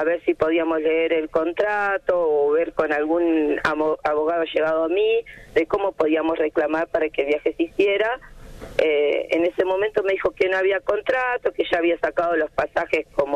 a ver si podíamos leer el contrato o ver con algún abogado llegado a mí de cómo podíamos reclamar para que el viaje se hiciera. En ese momento me dijo que no había contrato, que ya había sacado los pasajes como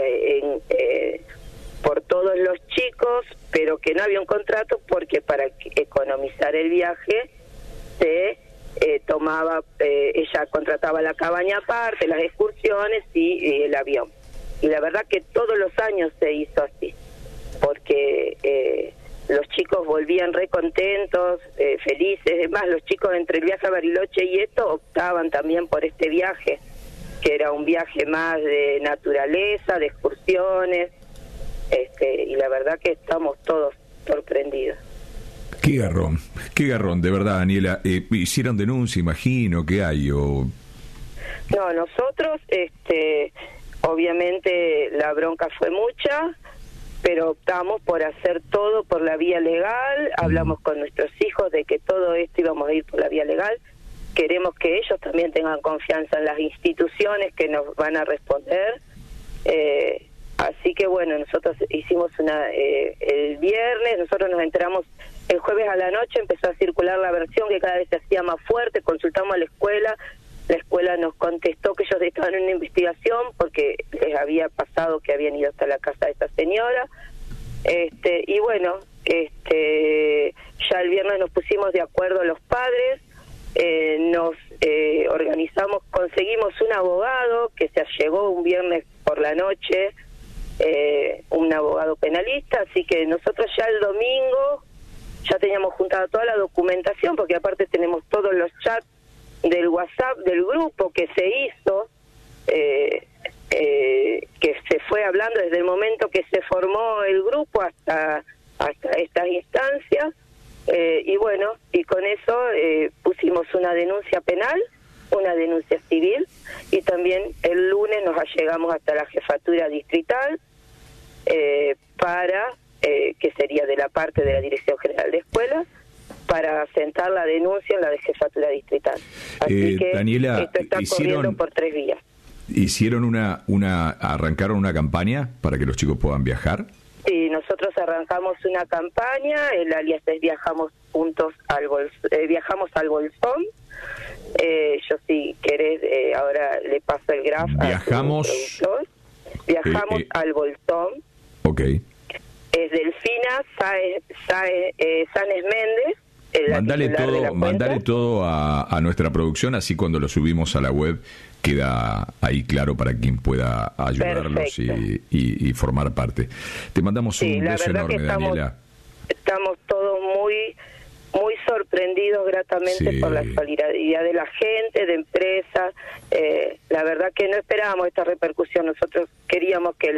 por todos los chicos, pero que no había un contrato porque para economizar el viaje se tomaba, ella contrataba la cabaña aparte, las excursiones y el avión. Y la verdad que todos los años se hizo así, porque los chicos volvían re contentos, felices. Es más, los chicos entre el viaje a Bariloche y esto optaban también por este viaje, que era un viaje más de naturaleza, de excursiones, y la verdad que estamos todos sorprendidos. Qué garrón, de verdad, Daniela. ¿Hicieron denuncia, imagino, qué hay? O... No, nosotros, obviamente la bronca fue mucha, pero optamos por hacer todo por la vía legal. Hablamos con nuestros hijos de que todo esto íbamos a ir por la vía legal. Queremos que ellos también tengan confianza en las instituciones que nos van a responder. Así que bueno, nosotros hicimos el viernes, nosotros nos enteramos el jueves a la noche, empezó a circular la versión que cada vez se hacía más fuerte, consultamos a la escuela nos contestó que ellos estaban en una investigación porque les había pasado que habían ido hasta la casa de esta señora, y bueno, ya el viernes nos pusimos de acuerdo los padres, nos organizamos, conseguimos un abogado que se allegó un viernes por la noche, un abogado penalista, así que nosotros ya el domingo ya teníamos juntada toda la documentación, porque aparte tenemos todos los chats del WhatsApp del grupo que se hizo, que se fue hablando desde el momento que se formó el grupo hasta estas instancias, y bueno, y con eso pusimos una denuncia penal, una denuncia civil, y también el lunes nos allegamos hasta la jefatura distrital para que sería de la parte de la Dirección General de Escuelas, para sentar la denuncia en la de jefatura distrital. Así que Daniela, esto está corriendo por 3 vías. ¿Hicieron arrancaron una campaña para que los chicos puedan viajar? Sí, nosotros arrancamos una campaña, el alias es Viajamos Juntos Viajamos al Bolsón. Yo si querés, ahora le paso el graf Viajamos a tu Viajamos al Bolsón. Ok. Es Delfina Sáenz Méndez. Mandale todo a nuestra producción, así cuando lo subimos a la web queda ahí claro para quien pueda ayudarlos y formar parte. Te mandamos un beso enorme, Daniela. Estamos todos muy sorprendidos gratamente por la solidaridad de la gente, de empresas. La verdad que no esperábamos esta repercusión. Nosotros queríamos que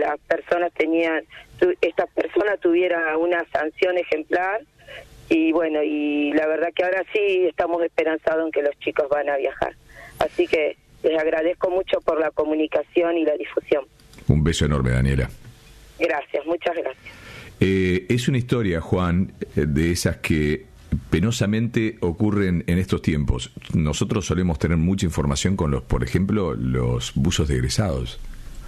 esta persona tuviera una sanción ejemplar, y bueno, y la verdad que ahora sí estamos esperanzados en que los chicos van a viajar. Así que les agradezco mucho por la comunicación y la difusión. Un beso enorme, Daniela. Gracias, muchas gracias. Es una historia, Juan, de esas que penosamente ocurren en estos tiempos. Nosotros solemos tener mucha información con por ejemplo, los buzos de egresados.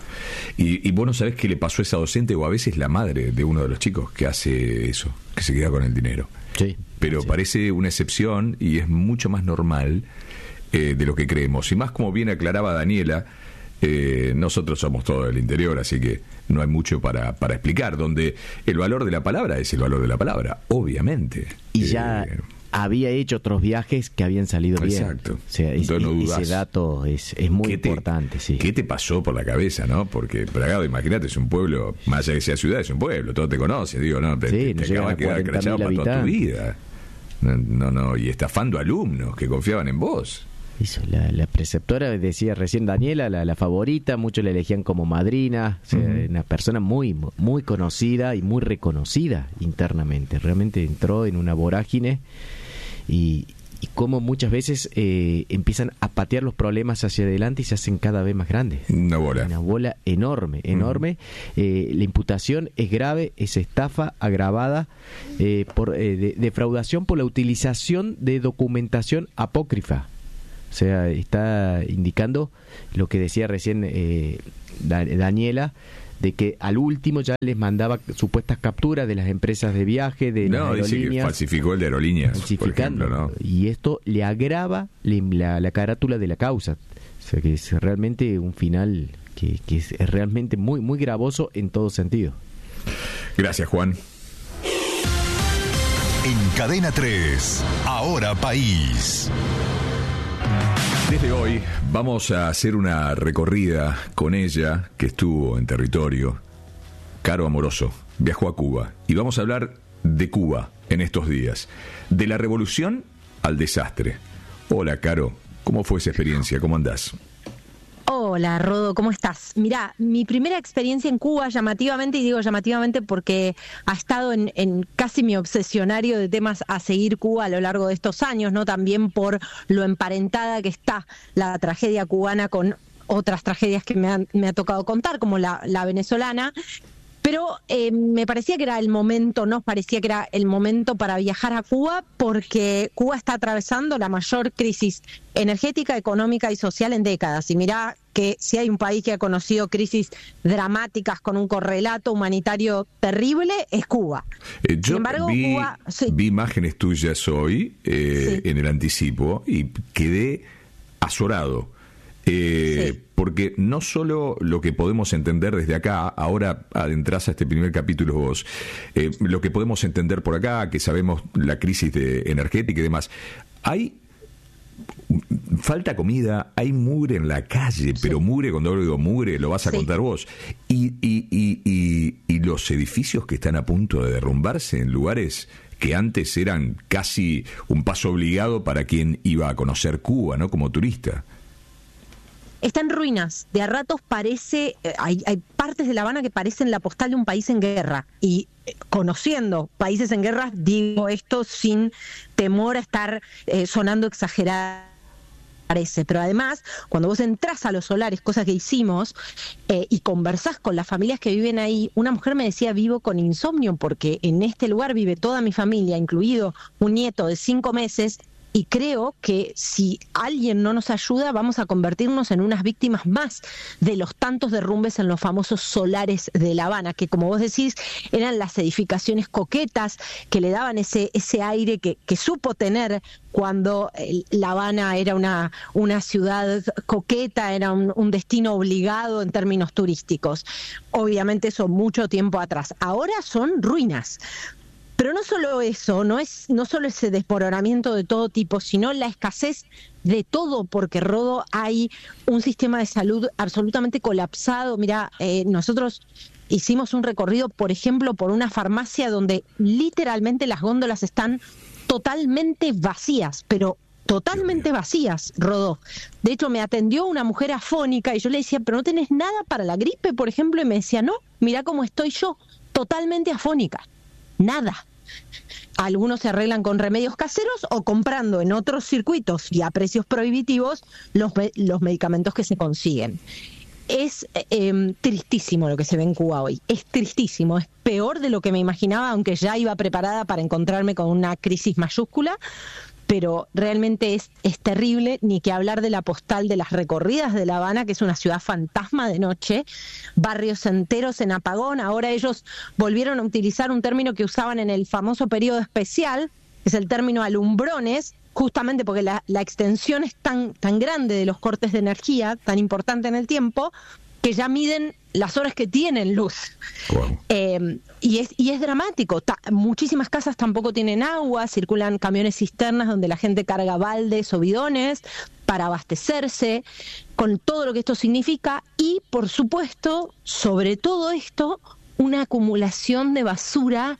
Y vos no sabés qué le pasó a esa docente o a veces la madre de uno de los chicos que hace eso, que se queda con el dinero. Sí. Pero parece una excepción y es mucho más normal de lo que creemos. Y más, como bien aclaraba Daniela, nosotros somos todos del interior, así que no hay mucho para explicar, donde el valor de la palabra es el valor de la palabra, obviamente. Y ya había hecho otros viajes que habían salido bien. Exacto. O sea, ese dato es muy importante. Sí. ¿Qué te pasó por la cabeza, no? Porque Bragado, imagínate, es un pueblo, más allá de que sea ciudad, es un pueblo, todo te conoce, digo, ¿no? Te acabas de quedar crachado para toda tu vida. No, y estafando alumnos que confiaban en vos. Eso, la preceptora decía recién, Daniela, la favorita, muchos la elegían como madrina, o sea, una persona muy conocida y muy reconocida internamente. Realmente entró en una vorágine y como muchas veces empiezan a patear los problemas hacia adelante y se hacen cada vez más grandes. Una bola enorme. La imputación es grave, es estafa agravada por defraudación por la utilización de documentación apócrifa. O sea, está indicando lo que decía recién Daniela, de que al último ya les mandaba supuestas capturas de las empresas de viaje, de las aerolíneas. Dice que falsificó el de aerolíneas, falsificando, por ejemplo, ¿no? Y esto le agrava la carátula de la causa. O sea que es realmente un final que es realmente muy, muy gravoso en todo sentido. Gracias, Juan. En Cadena 3, Ahora País. Desde hoy vamos a hacer una recorrida con ella, que estuvo en territorio. Caro Amoroso viajó a Cuba y vamos a hablar de Cuba en estos días, de la revolución al desastre. Hola, Caro, ¿cómo fue esa experiencia? ¿Cómo andás? Hola, Rodo, ¿cómo estás? Mirá, mi primera experiencia en Cuba, llamativamente, y digo llamativamente porque ha estado en casi mi obsesionario de temas a seguir Cuba a lo largo de estos años, ¿no? También por lo emparentada que está la tragedia cubana con otras tragedias que me ha tocado contar, como la venezolana. Pero me parecía que era el momento, nos parecía que era el momento para viajar a Cuba, porque Cuba está atravesando la mayor crisis energética, económica y social en décadas. Y mirá que si hay un país que ha conocido crisis dramáticas con un correlato humanitario terrible, es Cuba. Sin embargo, Cuba, vi imágenes tuyas hoy en el anticipo y quedé azorado. Porque no solo lo que podemos entender desde acá, ahora adentrás a este primer capítulo vos, lo que podemos entender por acá, que sabemos la crisis energética y demás, falta comida, hay mugre en la calle, pero mugre, cuando digo mugre, lo vas a contar vos, y los edificios que están a punto de derrumbarse en lugares que antes eran casi un paso obligado para quien iba a conocer Cuba, ¿no? Como turista. Está en ruinas, de a ratos parece, hay partes de La Habana que parecen la postal de un país en guerra, y conociendo países en guerra, digo esto sin temor a estar sonando exagerada, parece, pero además, cuando vos entrás a los solares, cosa que hicimos, y conversás con las familias que viven ahí, una mujer me decía, vivo con insomnio, porque en este lugar vive toda mi familia, incluido un nieto de 5 meses, y creo que si alguien no nos ayuda, vamos a convertirnos en unas víctimas más de los tantos derrumbes en los famosos solares de La Habana, que como vos decís, eran las edificaciones coquetas que le daban ese aire que supo tener cuando La Habana era una ciudad coqueta, era un destino obligado en términos turísticos. Obviamente eso mucho tiempo atrás. Ahora son ruinas. Pero no solo eso, no solo ese desmoronamiento de todo tipo, sino la escasez de todo, porque, Rodo, hay un sistema de salud absolutamente colapsado. Mirá, nosotros hicimos un recorrido, por ejemplo, por una farmacia donde literalmente las góndolas están totalmente vacías, pero totalmente vacías, Rodó. De hecho, me atendió una mujer afónica y yo le decía, pero no tenés nada para la gripe, por ejemplo, y me decía, no, mirá cómo estoy yo, totalmente afónica. Nada. Algunos se arreglan con remedios caseros o comprando en otros circuitos y a precios prohibitivos los medicamentos que se consiguen. Es tristísimo lo que se ve en Cuba hoy, es tristísimo, es peor de lo que me imaginaba, aunque ya iba preparada para encontrarme con una crisis mayúscula, pero realmente es terrible, ni que hablar de la postal de las recorridas de La Habana, que es una ciudad fantasma de noche, barrios enteros en apagón. Ahora ellos volvieron a utilizar un término que usaban en el famoso periodo especial, que es el término alumbrones, justamente porque la extensión es tan grande de los cortes de energía, tan importante en el tiempo, que ya miden las horas que tienen luz. Wow. Y es dramático. Muchísimas casas tampoco tienen agua, circulan camiones cisternas donde la gente carga baldes o bidones para abastecerse, con todo lo que esto significa, y por supuesto, sobre todo esto, una acumulación de basura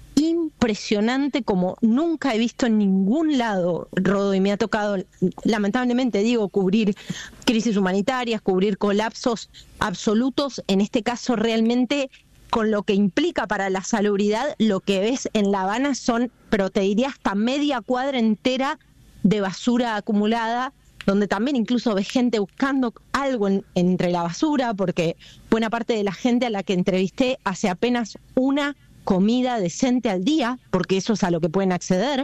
impresionante como nunca he visto en ningún lado, Rodo, y me ha tocado, lamentablemente digo, cubrir crisis humanitarias, cubrir colapsos absolutos, en este caso realmente con lo que implica para la salubridad. Lo que ves en La Habana son, pero te diría hasta media cuadra entera de basura acumulada, donde también incluso ves gente buscando algo entre la basura, porque buena parte de la gente a la que entrevisté hace apenas una comida decente al día, porque eso es a lo que pueden acceder.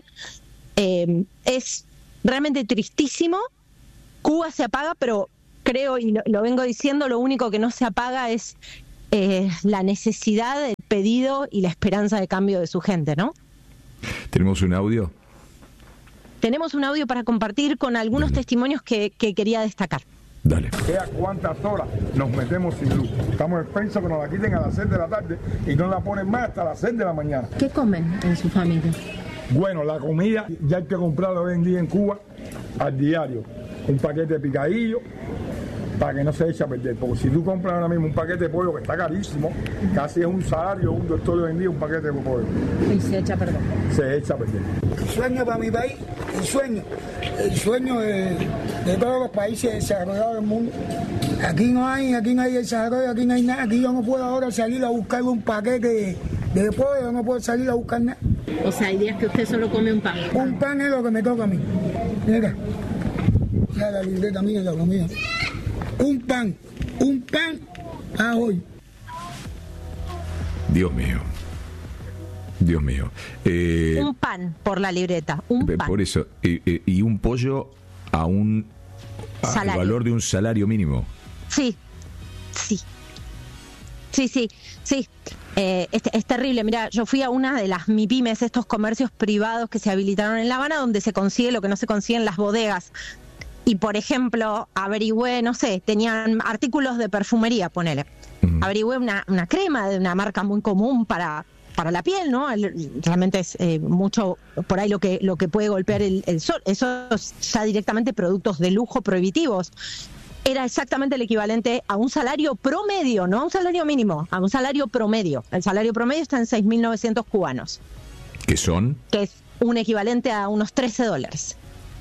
Es realmente tristísimo. Cuba se apaga, pero creo, y lo vengo diciendo, lo único que no se apaga es la necesidad, el pedido y la esperanza de cambio de su gente, ¿no? ¿Tenemos un audio? Tenemos un audio para compartir con algunos testimonios que quería destacar. Dale. ¿A cuántas horas nos metemos sin luz? Estamos expensos que nos la quiten a las 6 de la tarde y no la ponen más hasta las 6 de la mañana. ¿Qué comen en su familia? Bueno, la comida ya hay que comprarla hoy en día en Cuba al diario. Un paquete de picadillo para que no se eche a perder. Porque si tú compras ahora mismo un paquete de pollo que está carísimo, casi es un salario, un doctor hoy en día, un paquete de pollo. Y se echa a perder. Se echa a perder. El sueño para mi país, el sueño de todos los países desarrollados del mundo. Aquí no hay desarrollo, aquí no hay nada. Aquí yo no puedo ahora salir a buscar un paquete de pollo, no puedo salir a buscar nada. O sea, hay días que usted solo come un pan. Un pan es lo que me toca a mí. Mira, ya la libreta mía, la comida. Un pan a hoy. Dios mío. Un pan por la libreta, un pan. Por eso, y un pollo al valor de un salario mínimo. Sí. Es terrible. Mira, yo fui a una de las MIPYMES, estos comercios privados que se habilitaron en La Habana, donde se consigue lo que no se consigue en las bodegas. Y, por ejemplo, averigüé, no sé, tenían artículos de perfumería, ponele. Averigüé una crema de una marca muy común para la piel, ¿no? Realmente es mucho por ahí lo que puede golpear el sol. Eso ya directamente productos de lujo prohibitivos. Era exactamente el equivalente a un salario promedio, no a un salario mínimo, a un salario promedio. El salario promedio está en 6.900 cubanos. ¿Qué son? Que es un equivalente a unos $13.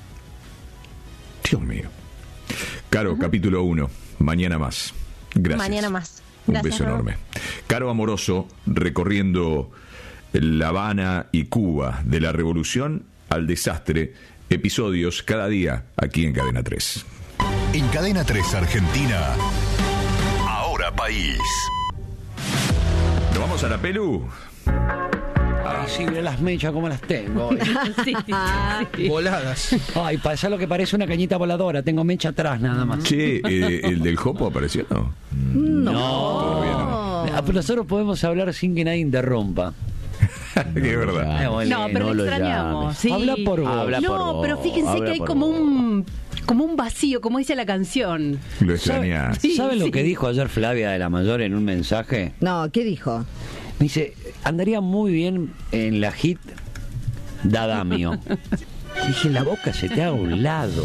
Dios mío. Caro, capítulo 1. Mañana más. Gracias. Mañana más. Un Gracias, beso Raúl. enorme. Caro Amoroso, recorriendo La Habana y Cuba, de la revolución al desastre. Episodios cada día aquí en Cadena 3. En Cadena 3 Argentina, Ahora País. ¿Nos vamos a la Pelu? Ay, sí, mira las mechas como las tengo. Sí. Voladas. Ay, pasa lo que parece una cañita voladora. Tengo mecha atrás nada más. Che, ¿el del Jopo apareció? No. Todavía no. Pero nosotros podemos hablar sin que nadie interrumpa. Que es verdad. No, pero no lo lo extrañamos. llames. Sí. Habla por vos. Habla por No, vos, pero fíjense habla que hay por como vos. un vacío, como dice la canción. Lo extrañás. Sí, ¿Saben sí. lo que dijo ayer Flavia de la Mayor en un mensaje? No, ¿qué dijo? Me dice, andaría muy bien en la hit Dadamio. Dije, la boca se te haga a un lado.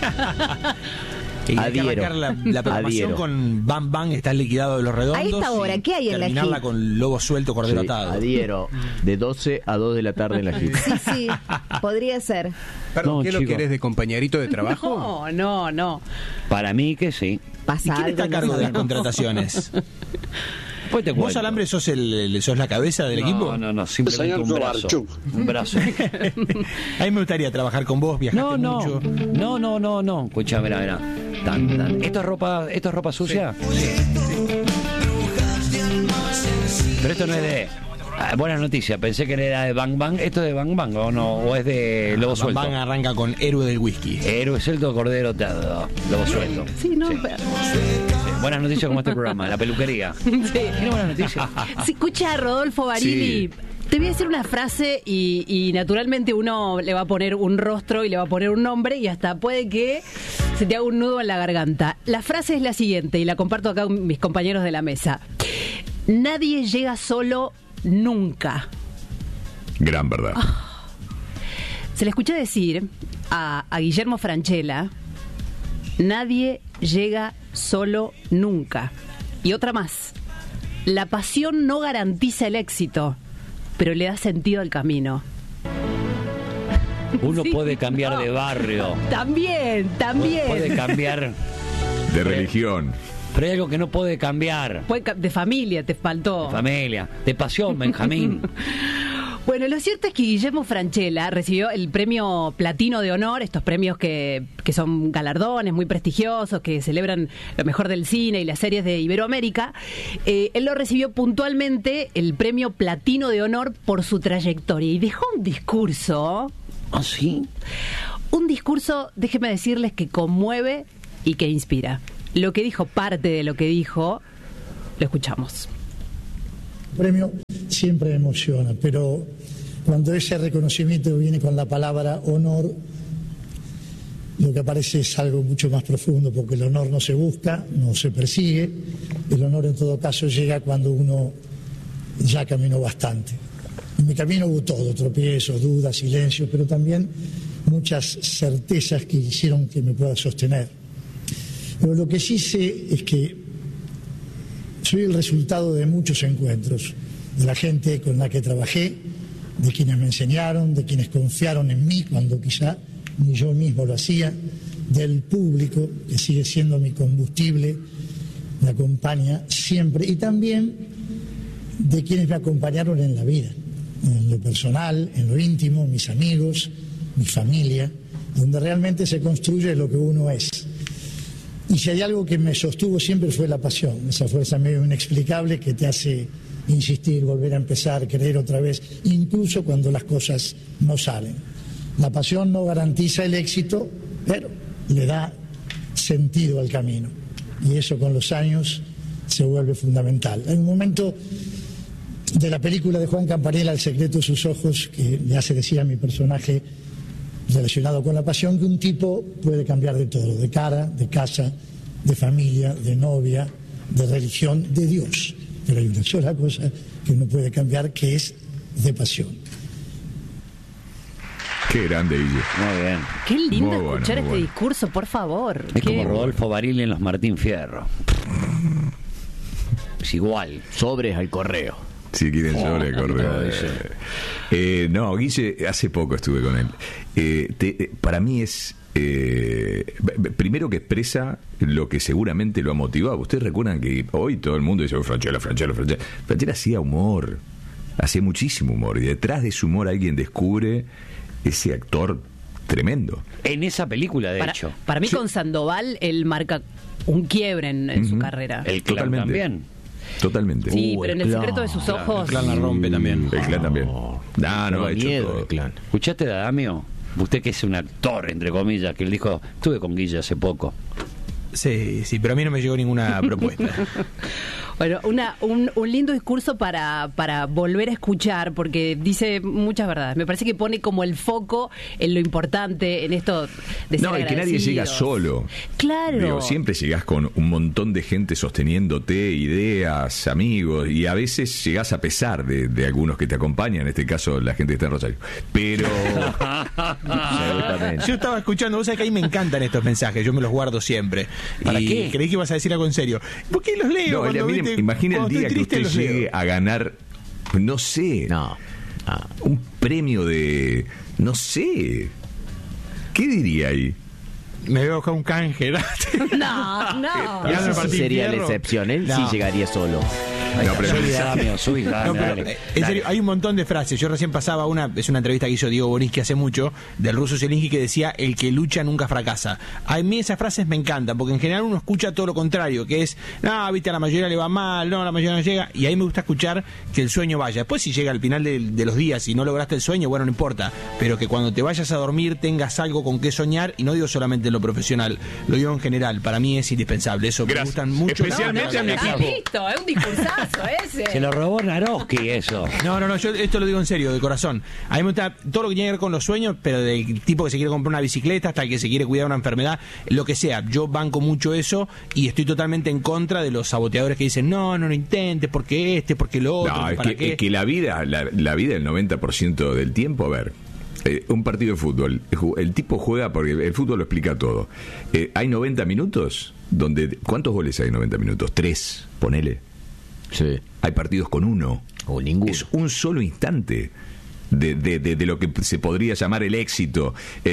Y hay que Adhiero. arrancar la programación Adhiero. con Bam Bam, está el liquidado de los redondos. A esta hora, y ¿qué hay en la terminarla hit? con lobo suelto, cordero Sí, atado. adhiero. De 12 a 2 de la tarde en la hit. Sí, podría ser. Perdón, No, ¿qué lo chico. querés de compañerito de trabajo? No. Para mí que sí. ¿Y Pasa quién está a algo, no cargo de las sabemos. contrataciones? Pues te ¿Vos, cuento. Alambre, sos la cabeza del equipo? No, simplemente un brazo. Un brazo. A mí me gustaría trabajar con vos, viajaste mucho. No. Escucha, mira. ¿Esto es ropa sucia? Pero esto no es de... buenas noticias, pensé que era de Bang Bang. ¿Esto es de Bang Bang o no? ¿O es de Lobo Bam Suelto? Bam arranca con Héroe del Whisky. Héroe suelto, cordero atado. Lobo Suelto. Sí, no, Sí. pero- Buenas noticias como este programa, la peluquería. Sí. ¿Tiene buenas noticias? Si escucha a Rodolfo Barini, Sí. te voy a decir una frase y naturalmente uno le va a poner un rostro y le va a poner un nombre y hasta puede que se te haga un nudo en la garganta. La frase es la siguiente y la comparto acá con mis compañeros de la mesa. Nadie llega solo nunca. Gran verdad. Se le escuché decir a Guillermo Francella, nadie llega solo nunca. Y otra más, la pasión no garantiza el éxito, pero le da sentido al camino. Uno Sí, puede cambiar no. de barrio. También. Puede cambiar, De religión. pero hay algo que no puede cambiar. De familia, te faltó. De familia, de pasión, Benjamín. Bueno, lo cierto es que Guillermo Francella recibió el premio Platino de Honor, estos premios que son galardones muy prestigiosos, que celebran lo mejor del cine y las series de Iberoamérica. Él lo recibió puntualmente, el premio Platino de Honor, por su trayectoria. Y dejó un discurso, ¿Ah, sí? un discurso, déjeme decirles, que conmueve y que inspira. Lo que dijo, parte de lo que dijo, Lo escuchamos. El premio siempre emociona, pero cuando ese reconocimiento viene con la palabra honor, lo que aparece es algo mucho más profundo, porque el honor no se busca, no se persigue. El honor en todo caso llega cuando uno ya caminó bastante. En mi camino hubo todo, tropiezos, dudas, silencio, pero también muchas certezas que hicieron que me pueda sostener. Pero lo que sí sé es que soy el resultado de muchos encuentros, de la gente con la que trabajé, de quienes me enseñaron, de quienes confiaron en mí cuando quizá ni yo mismo lo hacía, del público, que sigue siendo mi combustible, me acompaña siempre, y también de quienes me acompañaron en la vida, en lo personal, en lo íntimo, mis amigos, mi familia, donde realmente se construye lo que uno es. Y si hay algo que me sostuvo siempre fue la pasión, esa fuerza medio inexplicable que te hace insistir, volver a empezar, creer otra vez, incluso cuando las cosas no salen. La pasión no garantiza el éxito, pero le da sentido al camino. Y eso con los años se vuelve fundamental. Hay un momento de la película de Juan Campanella, El secreto de sus ojos, que le hace decir a mi personaje relacionado con la pasión que un tipo puede cambiar de todo, de cara, de casa, de familia, de novia, de religión, de Dios. Pero hay una sola cosa que no puede cambiar, que es de pasión. Qué grande, Guille. Muy bien. Qué lindo Muy bueno, escuchar muy este bueno. discurso, por favor. Es Qué- como Rodolfo Barili en los Martín Fierro. Es igual. Sobres al correo. Si quieren sobre correo. No, Guille, hace poco estuve con él. Para mí es... primero que expresa lo que seguramente lo ha motivado. Ustedes recuerdan que hoy todo el mundo dice Franchella. Franchella hacía humor, hacía muchísimo humor, y detrás de su humor alguien descubre ese actor tremendo. En esa película, de hecho. Para mí, con Sandoval, él marca un quiebre en su carrera. El clan Totalmente. también. Totalmente. Sí, pero en El secreto de sus ojos. El clan la rompe también. El clan también. No, ha hecho miedo todo. el clan. ¿Escuchaste de Adamio? Usted que es un actor, entre comillas, que él dijo, estuve con Guille hace poco. Sí, pero a mí no me llegó ninguna propuesta. Bueno, un lindo discurso para volver a escuchar, porque dice muchas verdades. Me parece que pone como el foco en lo importante, en esto de ser No, y que nadie llega agradecidos. solo. Claro. Digo, siempre llegás con un montón de gente sosteniéndote, ideas, amigos, y a veces llegás a pesar de algunos que te acompañan, en este caso la gente que está en Rosario. Pero... Absolutamente. Yo estaba escuchando, vos sabés que ahí me encantan estos mensajes, yo me los guardo siempre. ¿Para y qué? Creí que ibas a decir algo en serio. ¿Por qué los leo? No, Cuando, miren, viste, imagina el cuando día estoy que triste, usted los leo. llegue a ganar, no sé, No. un premio de... no sé. ¿Qué diría ahí? Me voy a buscar un canje. ¿no? No. Ya me Esa sí partí sería la fierro. excepción. Él sí No. llegaría solo. No, pero Subí, Adamio, subí, No, dale, pero, dale. en serio, hay un montón de frases. Yo recién pasaba es una entrevista que hizo Diego Borinsky hace mucho, del ruso Zelensky, que decía, el que lucha nunca fracasa. A mí esas frases me encantan, porque en general uno escucha todo lo contrario, que es, no, viste, a la mayoría le va mal, no, a la mayoría no llega, y ahí me gusta escuchar que el sueño vaya. Después si llega al final de los días y no lograste el sueño, bueno, no importa, pero que cuando te vayas a dormir tengas algo con qué soñar, y no digo solamente en lo profesional, lo digo en general, para mí es indispensable. Eso Gracias. me gustan mucho. Especialmente a mi Ah, equipo. listo, es un discursazo ese. Se lo robó Naroski, eso. No, yo esto lo digo en serio, de corazón. A mí me gusta todo lo que tiene que ver con los sueños, pero del tipo que se quiere comprar una bicicleta hasta el que se quiere cuidar una enfermedad, lo que sea. Yo banco mucho eso y estoy totalmente en contra de los saboteadores que dicen, no lo intentes, porque porque lo otro, No, ¿para es qué? que la vida el 90% del tiempo, a ver, un partido de fútbol, el tipo juega porque el fútbol lo explica todo. Hay 90 minutos donde, ¿cuántos goles hay en 90 minutos? 3, ponele. Sí. Hay partidos con 1. O ninguno. Es un solo instante de lo que se podría llamar el éxito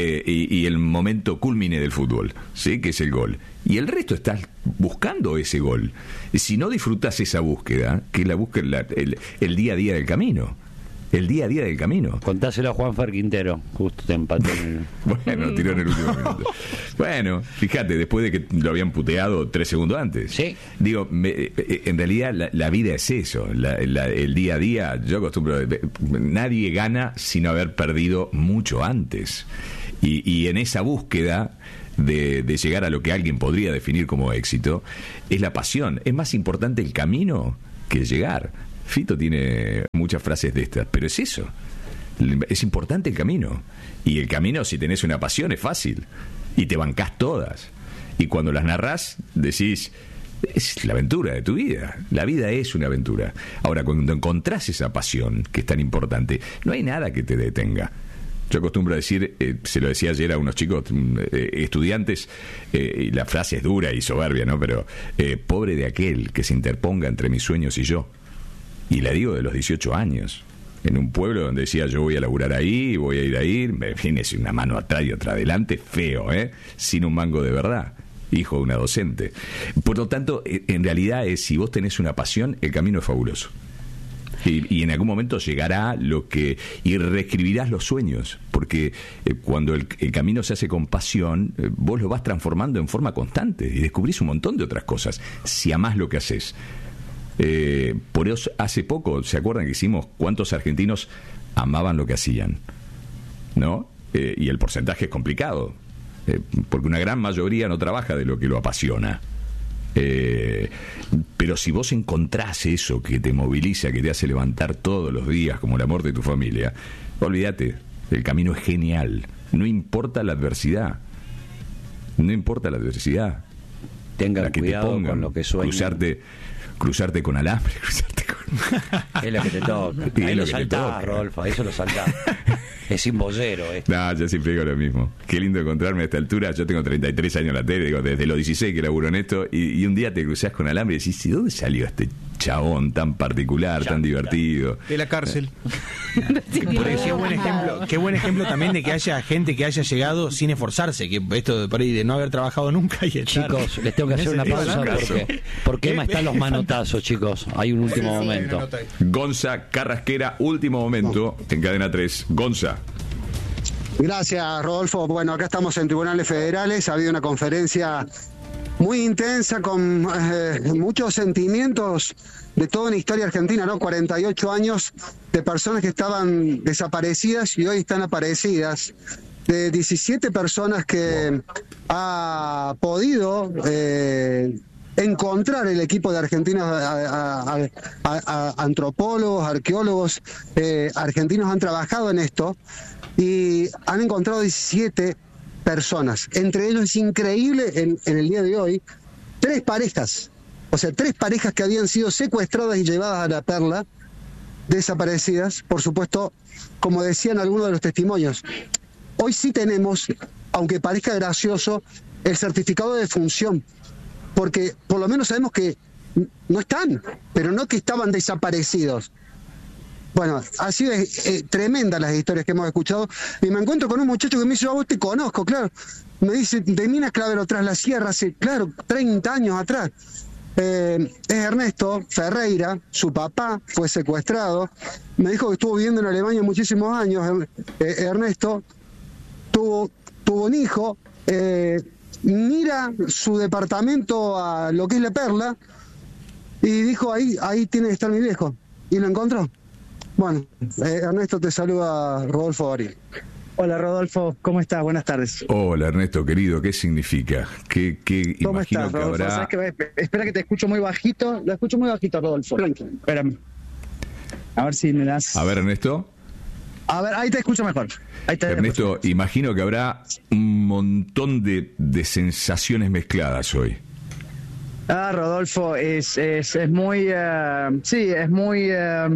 y el momento cúlmine del fútbol, ¿sí? Que es el gol. Y el resto estás buscando ese gol. Si no disfrutas esa búsqueda, que es la búsqueda, el día a día del camino. El día a día del camino. Contáselo a Juanfer Quintero, justo te empató. Bueno, tiró en el último minuto. Bueno, fíjate, después de que lo habían puteado 3 segundos antes. Sí. Digo, en realidad la vida es eso. El día a día, yo acostumbro. Nadie gana sin haber perdido mucho antes. Y en esa búsqueda de llegar a lo que alguien podría definir como éxito, es la pasión. Es más importante el camino que llegar. Fito tiene muchas frases de estas, pero es eso. Es importante el camino. Y el camino, si tenés una pasión, es fácil. Y te bancás todas. Y cuando las narrás, decís, es la aventura de tu vida. La vida es una aventura. Ahora, cuando encontrás esa pasión, que es tan importante, no hay nada que te detenga. Yo acostumbro a decir, se lo decía ayer a unos chicos estudiantes, y la frase es dura y soberbia, ¿no? Pero pobre de aquel que se interponga entre mis sueños y yo. Y la digo de los 18 años. En un pueblo donde decía, yo voy a laburar ahí, voy a ir ahí, me viene una mano atrás y otra adelante, feo, sin un mango de verdad, hijo de una docente. Por lo tanto, en realidad si vos tenés una pasión, el camino es fabuloso. Y en algún momento llegará y reescribirás los sueños, porque cuando el camino se hace con pasión, vos lo vas transformando en forma constante y descubrís un montón de otras cosas, si amás lo que haces. Por eso hace poco, ¿se acuerdan que hicimos cuántos argentinos amaban lo que hacían? ¿No? Y el porcentaje es complicado, porque una gran mayoría no trabaja de lo que lo apasiona. Pero si vos encontrás eso que te moviliza, que te hace levantar todos los días como el amor de tu familia, olvídate, el camino es genial. No importa la adversidad. No importa la adversidad. Tengan cuidado te pongan, con lo que sueñan. Cruzarte con alambre, es lo que te toca. Ahí lo saltás, Rodolfo, eso lo saltás. Es cimbollero No, yo siempre digo lo mismo. Qué lindo encontrarme a esta altura. Yo tengo 33 años en la tele, digo, desde los 16 que laburo en esto, y un día te cruzás con alambre y decís, ¿de dónde salió este chabón tan particular, tan divertido? De la cárcel. Qué buen ejemplo también de que haya gente que haya llegado sin esforzarse, que esto de por ahí de no haber trabajado nunca y echar. Chicos, les tengo que hacer una pausa porque Emma está en los manotazos, chicos. Hay un último momento. Gonza Carrasquera, último momento en Cadena 3. Gonza. Gracias, Rodolfo. Bueno, acá estamos en Tribunales Federales. Ha habido una conferencia muy intensa con muchos sentimientos de toda una historia argentina, ¿no? 48 años de personas que estaban desaparecidas y hoy están aparecidas. De 17 personas que ha podido encontrar el equipo de argentinos, antropólogos, arqueólogos argentinos han trabajado en esto y han encontrado 17 personas. Entre ellos es increíble en el día de hoy, 3 parejas, o sea, 3 parejas que habían sido secuestradas y llevadas a la Perla, desaparecidas, por supuesto, como decían algunos de los testimonios. Hoy sí tenemos, aunque parezca gracioso, el certificado de defunción, porque por lo menos sabemos que no están, pero no que estaban desaparecidos. Bueno, ha sido tremenda las historias que hemos escuchado, y me encuentro con un muchacho que me dice, yo a vos te conozco, claro. Me dice, de Minas Clavero tras la Sierra, hace, claro, 30 años atrás. Es Ernesto Ferreira, su papá fue secuestrado, me dijo que estuvo viviendo en Alemania muchísimos años. Ernesto tuvo un hijo, mira su departamento a lo que es La Perla y dijo, ahí tiene que estar mi viejo, y lo encontró. Bueno, Ernesto, te saluda Rodolfo Baril. Hola Rodolfo, ¿cómo estás? Buenas tardes. Hola Ernesto, querido, ¿qué significa? ¿Qué ¿Cómo imagino estás, que Rodolfo? habrá? Espera que te escucho muy bajito, lo escucho muy bajito, Rodolfo. Espérame. A ver si me das... A ver, Ernesto. A ver, ahí te escucho mejor. Ernesto, imagino que habrá un montón de sensaciones mezcladas hoy. Rodolfo, es muy, sí, es muy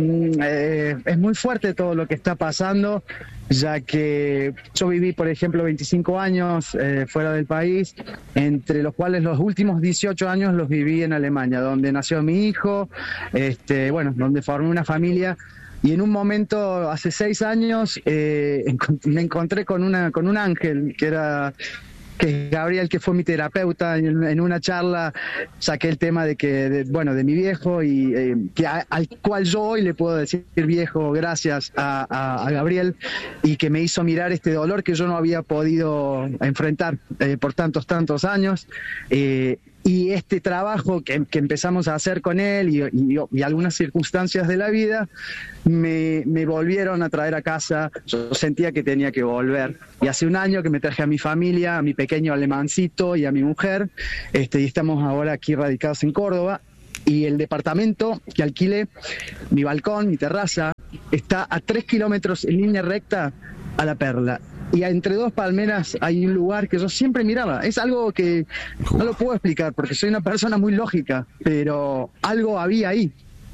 fuerte todo lo que está pasando, ya que yo viví, por ejemplo, 25 años fuera del país, entre los cuales los últimos 18 años los viví en Alemania, donde nació mi hijo, bueno, donde formé una familia. Y en un momento, hace 6 años, me encontré con un ángel que es Gabriel, que fue mi terapeuta. En una charla saqué el tema de mi viejo, y al cual yo hoy le puedo decir viejo gracias a Gabriel, y que me hizo mirar este dolor que yo no había podido enfrentar por tantos años. Y este trabajo que empezamos a hacer con él y algunas circunstancias de la vida me volvieron a traer a casa. Yo sentía que tenía que volver. Y hace un año que me traje a mi familia, a mi pequeño alemancito y a mi mujer, y estamos ahora aquí radicados en Córdoba. Y el departamento que alquilé, mi balcón, mi terraza, está a 3 kilómetros en línea recta a La Perla. Y entre dos palmeras hay un lugar que yo siempre miraba. Es algo que no lo puedo explicar porque soy una persona muy lógica, pero algo había ahí.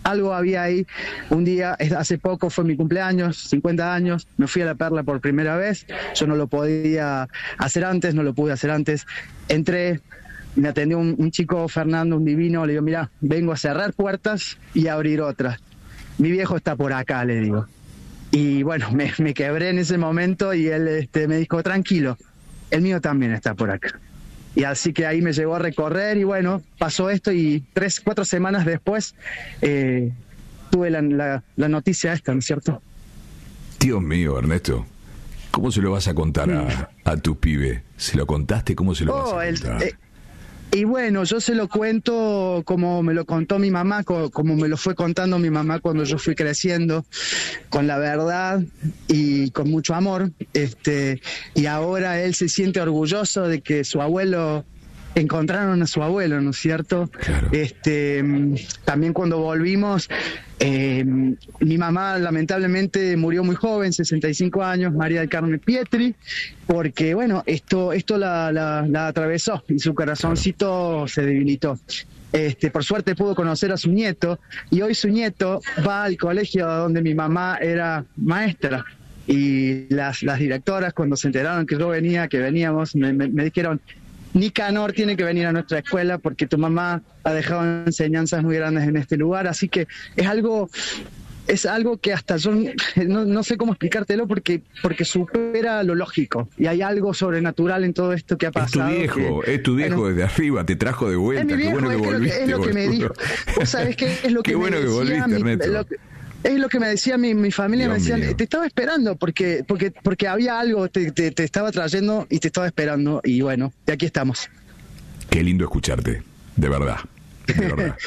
Un día, hace poco fue mi cumpleaños, 50 años, me fui a La Perla por primera vez. Yo no lo podía hacer antes, no lo pude hacer antes. Entré, me atendió un chico, Fernando, un divino. Le digo, mira, vengo a cerrar puertas y a abrir otras. Mi viejo está por acá, le digo. Y bueno, me quebré en ese momento y él me dijo, tranquilo, el mío también está por acá. Y así que ahí me llevó a recorrer y bueno, pasó esto y 3-4 semanas después tuve la noticia esta, ¿no es cierto? Dios mío, Ernesto, ¿cómo se lo vas a contar a tu pibe? ¿Se lo contaste? ¿Cómo se lo vas a contar? Y bueno, yo se lo cuento como me lo contó mi mamá, como me lo fue contando mi mamá cuando yo fui creciendo, con la verdad y con mucho amor. Y ahora él se siente orgulloso de que su abuelo, encontraron a su abuelo, ¿no es cierto? Claro. También cuando volvimos, mi mamá lamentablemente murió muy joven, 65 años, María del Carmen Pietri, porque bueno, esto la atravesó y su corazoncito se debilitó. Por suerte pudo conocer a su nieto y hoy su nieto va al colegio donde mi mamá era maestra. Y las directoras, cuando se enteraron que yo venía, que veníamos, me dijeron, Nicanor tiene que venir a nuestra escuela porque tu mamá ha dejado enseñanzas muy grandes en este lugar. Así que es algo que hasta yo no sé cómo explicártelo porque supera lo lógico. Y hay algo sobrenatural en todo esto que ha pasado. Es tu viejo desde arriba, te trajo de vuelta. Es mi viejo, qué bueno que volviste. Es lo que me dijo. ¿Vos sabés qué es lo que qué bueno que volviste, Ernesto. Es lo que me decía mi familia, Dios me decían, mío. te estaba esperando porque había algo, te estaba trayendo y te estaba esperando y bueno, y aquí estamos. Qué lindo escucharte, de verdad. De verdad.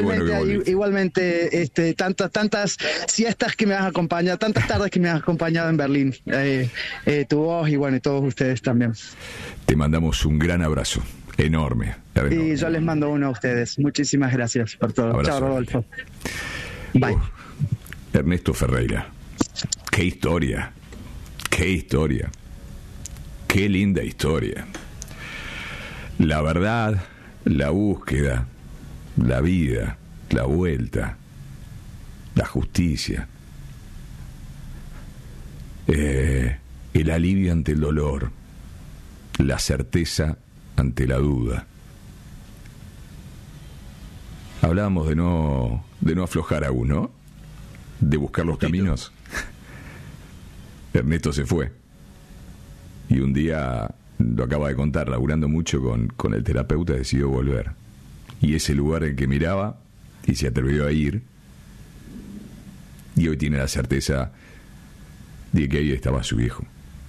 Igualmente, tantas siestas que me has acompañado, tantas tardes que me has acompañado en Berlín, tu voz y bueno, y todos ustedes también. Te mandamos un gran abrazo, enorme. Y yo les mando uno a ustedes. Muchísimas gracias por todo. Abrazo. Chao, Rodolfo. Bye. Ernesto Ferreira, qué historia, qué linda historia. La verdad, la búsqueda, la vida, la vuelta, la justicia, el alivio ante el dolor, la certeza ante la duda. Hablábamos de no aflojar aún, ¿no? De buscar los caminos. Ernesto se fue y un día, lo acaba de contar, laburando mucho con el terapeuta, decidió volver y ese lugar en que miraba y se atrevió a ir y hoy tiene la certeza de que ahí estaba su viejo,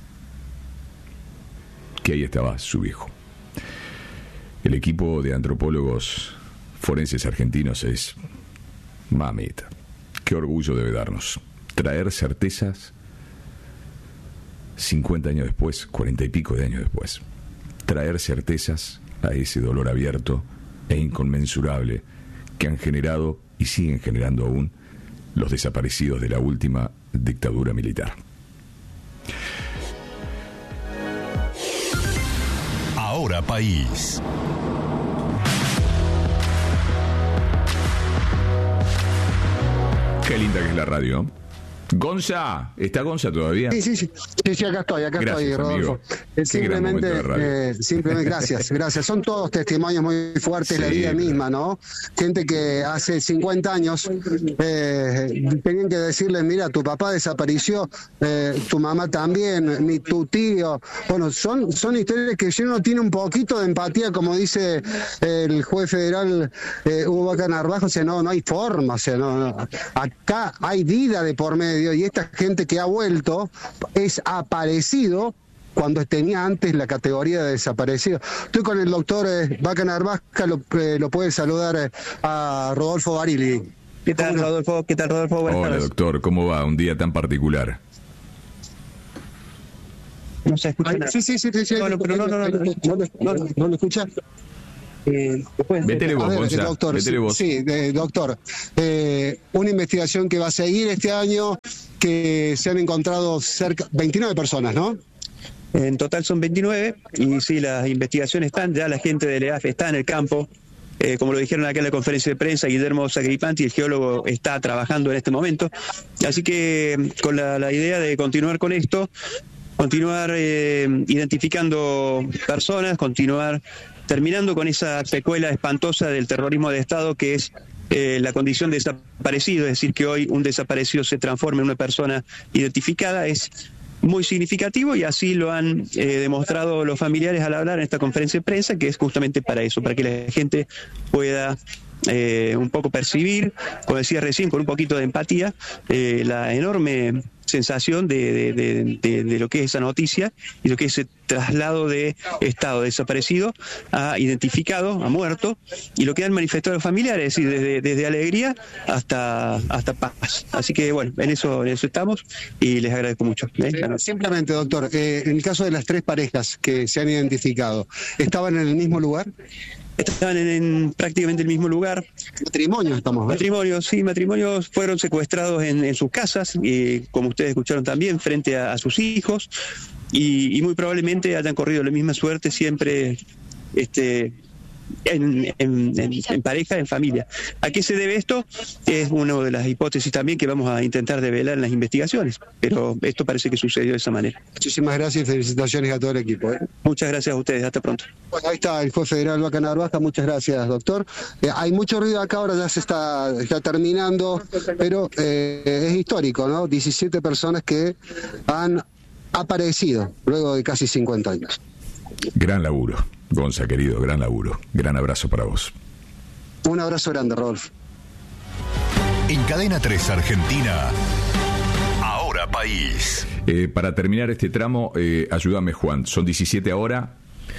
el equipo de antropólogos forenses argentinos es mamita. Qué orgullo debe darnos traer certezas 50 años después, 40 y pico de años después. Traer certezas a ese dolor abierto e inconmensurable que han generado y siguen generando aún los desaparecidos de la última dictadura militar. Ahora País. Qué linda que es la radio. Gonza, ¿está Gonza todavía? Sí, acá estoy, Gracias, Rodolfo. Simplemente, gracias. Son todos testimonios muy fuertes de la vida misma, ¿no? Gente que hace 50 años tenían que decirle, mira, tu papá desapareció, tu mamá también, tu tío. Bueno, son historias que si uno tiene un poquito de empatía, como dice el juez federal Hugo Vaca Narvajo, o sea, no hay forma, o sea, no. Acá hay vida de por medio y esta gente que ha vuelto es aparecido cuando tenía antes la categoría de desaparecido. Estoy con el doctor Vaca Narvaja, lo puede saludar a Rodolfo Barili. ¿Qué tal, Rodolfo? Buenas Hola, tardes. doctor, ¿cómo va? Un día tan particular. No se escucha nada. Sí. No ¿No lo escucha? Métele vos, Gonza, doctor, métele vos. Sí, doctor. Una investigación que va a seguir este año, que se han encontrado cerca 29 personas, ¿no? En total son 29 y sí, las investigaciones están, ya la gente del EAF está en el campo. Como lo dijeron acá en la conferencia de prensa, Guillermo Sacripanti, el geólogo, está trabajando en este momento. Así que con la idea de continuar con esto, continuar identificando personas, continuar terminando con esa secuela espantosa del terrorismo de Estado que es la condición de desaparecido, es decir, que hoy un desaparecido se transforma en una persona identificada, es muy significativo y así lo han demostrado los familiares al hablar en esta conferencia de prensa, que es justamente para eso, para que la gente pueda un poco percibir, como decía recién, con un poquito de empatía, la enorme sensación de lo que es esa noticia y lo que es ese traslado de estado desaparecido a identificado, a muerto, y lo que han manifestado los familiares, es decir, desde alegría hasta paz. Así que bueno, en eso estamos y les agradezco mucho. Simplemente, doctor, en el caso de las 3 parejas que se han identificado, ¿estaban en el mismo lugar? Estaban en prácticamente el mismo lugar. Matrimonios estamos viendo. Matrimonios fueron secuestrados en sus casas, como ustedes escucharon también, frente a sus hijos, y muy probablemente hayan corrido la misma suerte siempre en pareja, en familia. ¿A qué se debe esto? Es una de las hipótesis también que vamos a intentar develar en las investigaciones, pero esto parece que sucedió de esa manera. Muchísimas gracias y felicitaciones a todo el equipo. Muchas gracias a ustedes, hasta pronto. Bueno, ahí está el juez federal Vaca Narvaja, muchas gracias, doctor. Hay mucho ruido acá, ahora ya se está terminando, pero es histórico, ¿no? 17 personas que han aparecido luego de casi 50 años. Gran laburo, Gonza, querido, gran laburo. Gran abrazo para vos. Un abrazo grande, Rolf. En Cadena 3 Argentina, Ahora País. Para terminar este tramo, ayúdame, Juan. Son 17 ahora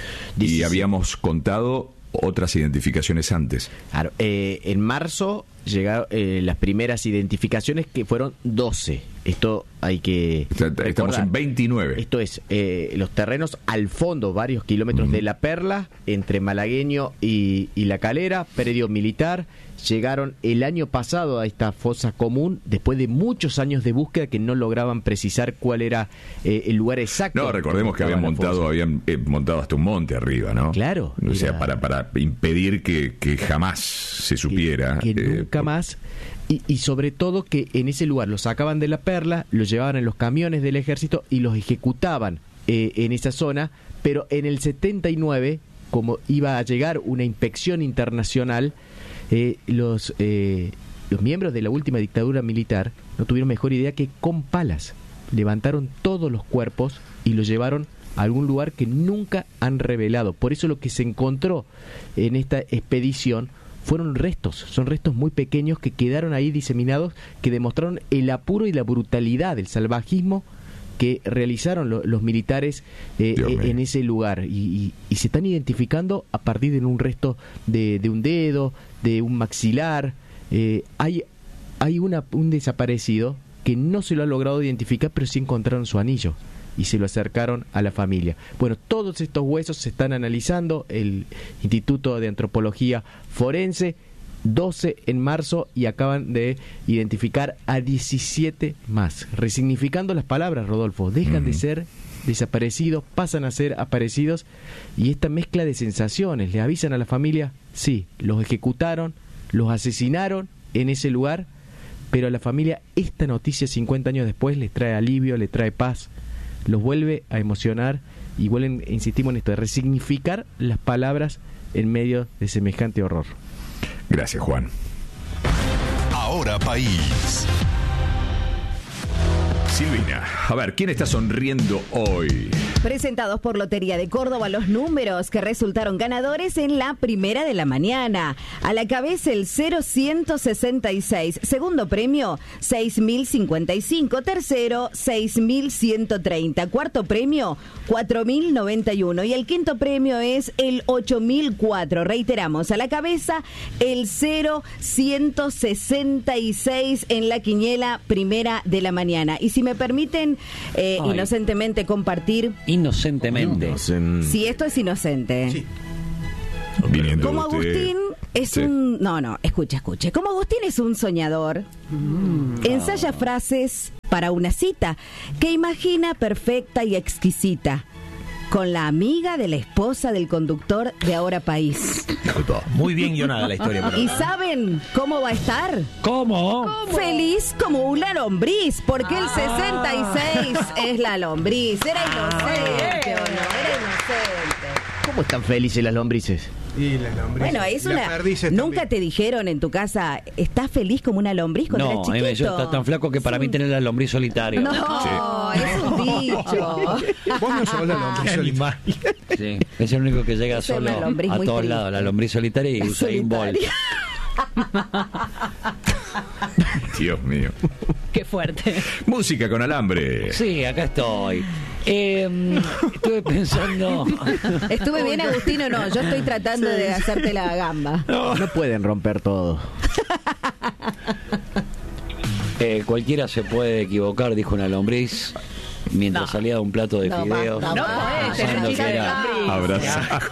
y habíamos contado otras identificaciones antes. Claro, en marzo llegaron las primeras identificaciones, que fueron 12. Esto hay que Estamos en 29. Esto es los terrenos al fondo, varios kilómetros de La Perla, entre Malagueño y La Calera, predio militar. Llegaron el año pasado a esta fosa común, después de muchos años de búsqueda que no lograban precisar cuál era el lugar exacto. No, recordemos que habían montado hasta un monte arriba, ¿no? Claro. O sea, para impedir que jamás se supiera. Que nunca más. Y sobre todo que en ese lugar los sacaban de La Perla, los llevaban en los camiones del ejército y los ejecutaban en esa zona, pero en el 79, como iba a llegar una inspección internacional, los miembros de la última dictadura militar no tuvieron mejor idea que con palas levantaron todos los cuerpos y los llevaron a algún lugar que nunca han revelado. Por eso lo que se encontró en esta expedición fueron restos, son restos muy pequeños que quedaron ahí diseminados, que demostraron el apuro y la brutalidad, el salvajismo que realizaron los militares en ese lugar, y se están identificando a partir de un resto de un dedo, de un maxilar. Hay un desaparecido que no se lo ha logrado identificar, pero sí encontraron su anillo y se lo acercaron a la familia. Bueno, todos estos huesos se están analizando, el Instituto de Antropología Forense, 12 en marzo, y acaban de identificar a 17 más, resignificando las palabras, Rodolfo. Dejan de ser desaparecidos, pasan a ser aparecidos, y esta mezcla de sensaciones, le avisan a la familia, sí, los ejecutaron, los asesinaron en ese lugar, pero a la familia esta noticia 50 años después les trae alivio, les trae paz, los vuelve a emocionar y vuelven, insistimos en esto, de resignificar las palabras en medio de semejante horror. Gracias, Juan. Ahora País. Silvina, a ver, ¿quién está sonriendo hoy? Presentados por Lotería de Córdoba los números que resultaron ganadores en la primera de la mañana. A la cabeza el 0166. Segundo premio, 6.055. Tercero, 6.130. Cuarto premio, 4.091. Y el quinto premio es el 8.004. Reiteramos, a la cabeza el 0166 en la quiniela primera de la mañana. Y si me permiten inocentemente compartir... Inocentemente. Si esto es inocente. Sí. Como Agustín es un... No, escuche. Como Agustín es un soñador, ensaya frases para una cita que imagina perfecta y exquisita con la amiga de la esposa del conductor de Ahora País. Muy bien guionada la historia. ¿Y saben cómo va a estar? ¿Cómo? Feliz como una lombriz, porque el 66 es la lombriz. Era inocente, ¿o no? Era inocente. ¿Cómo están felices las lombrices? Y las lombrices. Bueno, es una... ¿Nunca te dijeron en tu casa, estás feliz como una lombriz cuando eras chiquito? No, yo está tan flaco que para mí tener la lombriz solitaria. No, es un dicho. Vos no sos la lombriz solitaria. Sí, es el único que llega Soy solo una lombriz a muy todos triste. lados, la lombriz solitaria y Usain Bolt. Dios mío. Qué fuerte. Música con alambre. Sí, acá estoy. Estuve pensando... ¿Estuve bien, Agustín, o no? Yo estoy tratando de hacerte la gamba. No pueden romper todo. Cualquiera se puede equivocar, dijo una lombriz mientras salía de un plato de fideos. Pensando que era abrazado.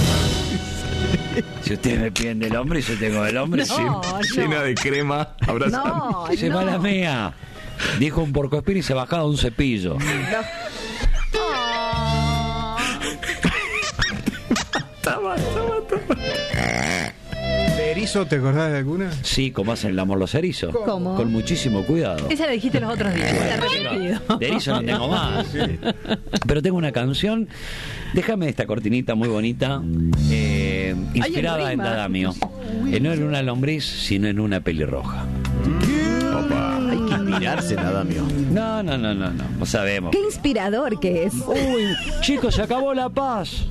Si ustedes me piden del hombre, yo tengo del hombre. Llena de crema, abrazado. Se va la mea. Dijo un porcoespín y se bajaba un cepillo. Toma. ¿De erizo te acordás de alguna? Sí, como hacen el amor los erizos. ¿Cómo? Con muchísimo cuidado. Esa la dijiste los otros días. Está repetido. De erizo no tengo más. Pero tengo una canción. Déjame esta cortinita muy bonita. Inspirada en Dadamio. No en una lombriz, sino en una pelirroja. Opa. Hay que inspirarse en Dadamio. No. No sabemos. Qué inspirador que es. Uy, chicos, se acabó la paz.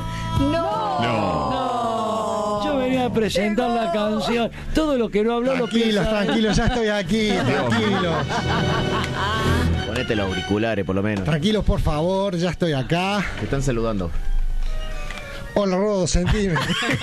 No. Yo venía a presentar la canción. Todo lo que no habló lo piensa. Tranquilos, ya estoy aquí. Tranquilos. Ponete los auriculares, por lo menos. Tranquilos, por favor, ya estoy acá. Te están saludando. Hola, Rodo, sentime.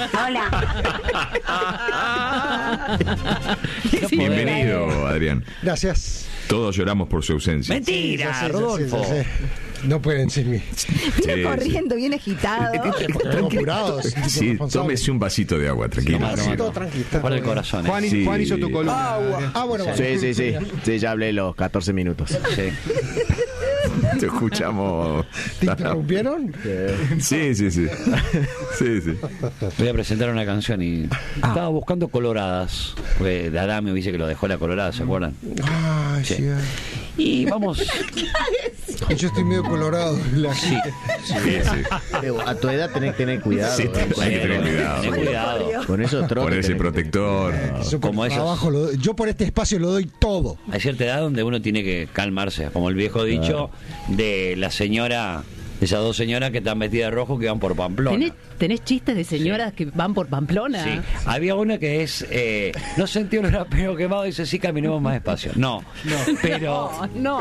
Hola. Bienvenido, Adrián. Gracias. Todos lloramos por su ausencia. Mentira, Sí, Rodolfo. sí. No pueden sin mí. Viene corriendo, bien agitado. Estamos apurados. Sí, tómese un vasito de agua, tranquilo. Todo tranquilo. Para el corazón. Juan hizo tu columna. Ah, bueno. Sí. Sí, ya hablé los 14 minutos. Sí. Te escuchamos. ¿Te interrumpieron? Sí. Voy a presentar una canción y estaba buscando coloradas. Porque Dadamio dice que lo dejó la colorada, ¿se acuerdan? Ah, sí. Y vamos. Yo estoy medio colorado. Sí. A tu edad tenés que tener cuidado. Sí, tenés que tener cuidado. Ten cuidado. Con esos trotes. Ponerse tenés que protector. Yo por Como ellos. trabajo yo por este espacio lo doy todo. Hay cierta edad donde uno tiene que calmarse, como el viejo dicho de la señora, esas dos señoras que están vestidas de rojo que van por Pamplona. ¿Tenés chistes de señoras que van por Pamplona? Sí, había una que es, no sentí olor a pelo quemado, dice, sí, caminemos más despacio. No, pero... No.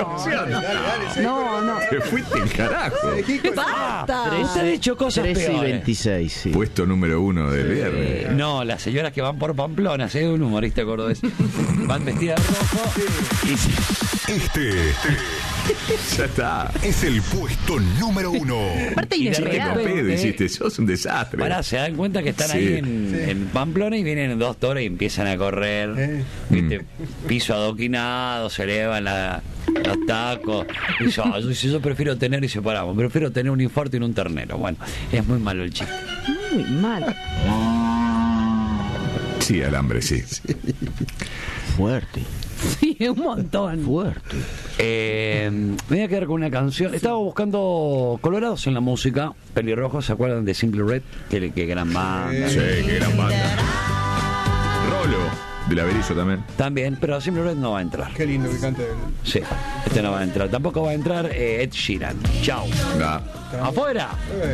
Te fuiste el carajo. ¡Basta! Usted ha dicho cosas 13 y peores. 26, sí. Puesto número 1 del viernes. No, las señoras que van por Pamplona, ¿sí? Un humorista cordobés. Van vestidas de rojo y... Ya está. Es el puesto número 1. Aparte Y de inesperado. repente- Pedo hiciste, sos un desastre. Pará, se dan cuenta que están Sí. ahí en Pamplona y vienen dos toros y empiezan a correr. ¿Viste? Piso adoquinado, se elevan los tacos. Y yo prefiero tener, y separamos, prefiero tener un infarto y no un ternero. Bueno, es muy malo el chiste. Muy mal. Sí, alambre, sí. Fuerte. Sí, un montón. Fuerte. Me voy a quedar con una canción. Estaba buscando colorados en la música. Pelirrojos, ¿se acuerdan de Simple Red? Qué gran banda. Sí, qué gran banda. Rolo. Del Averizo también. También, pero Simple Red no va a entrar. Qué lindo que cante. Sí, este no va a entrar. Tampoco va a entrar Ed Sheeran. Chao. ¡Afuera!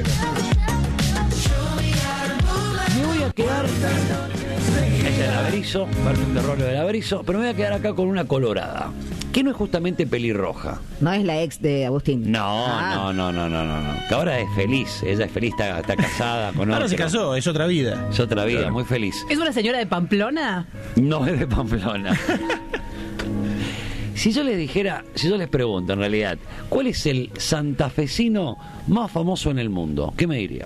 Me voy a quedar... Este es el Averizo, Perfecto Rollo del Averizo, pero me voy a quedar acá con una colorada, que no es justamente pelirroja. No es la ex de Agustín. No. Que ahora es feliz, ella es feliz, está casada con otro. Ahora se casó, es otra vida. Es otra vida, muy feliz. ¿Es una señora de Pamplona? No es de Pamplona. Si yo les pregunto en realidad, ¿cuál es el santafesino más famoso en el mundo? ¿Qué me dirían?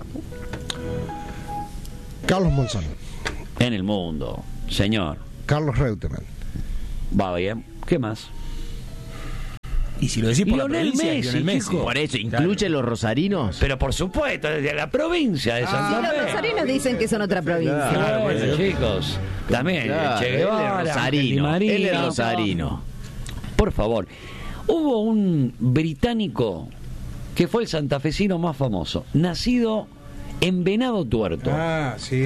Carlos Monzón. En el mundo, señor. Carlos Reutemann. Va bien. ¿Qué más? Y si lo decís por Lionel la provincia, Messi, Lionel Messi. chico. Por eso, ¿incluye los rosarinos? Pero por supuesto, desde la provincia de Santa Los Fe. rosarinos dicen que son otra provincia. Claro, bueno, chicos. También, Claro, Che Guevara, él es rosarino. Marino. Él es rosarino. Por favor. Hubo un británico que fue el santafesino más famoso, nacido en Venado Tuerto. Sí.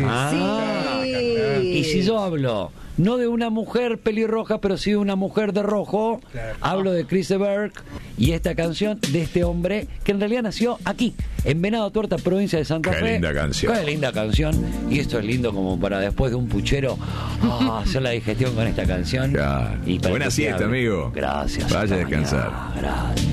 Y si yo hablo no de una mujer pelirroja, pero sí de una mujer de rojo, hablo de Chris de Burgh y esta canción de este hombre que en realidad nació aquí, en Venado Tuerto, provincia de Santa Fe. Qué linda canción. Qué linda canción. Y esto es lindo como para después de un puchero hacer la digestión con esta canción. Buena siesta, amigo. Gracias. Vaya a Hasta descansar. mañana. Gracias.